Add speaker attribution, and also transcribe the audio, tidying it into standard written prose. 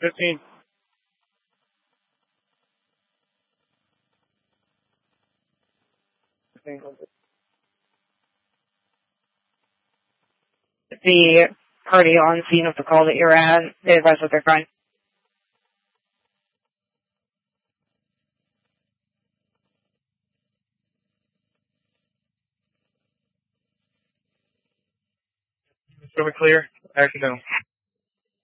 Speaker 1: 15.
Speaker 2: The party on scene of the call that you're at, they advise that they're fine.
Speaker 1: So we clear. Accidental.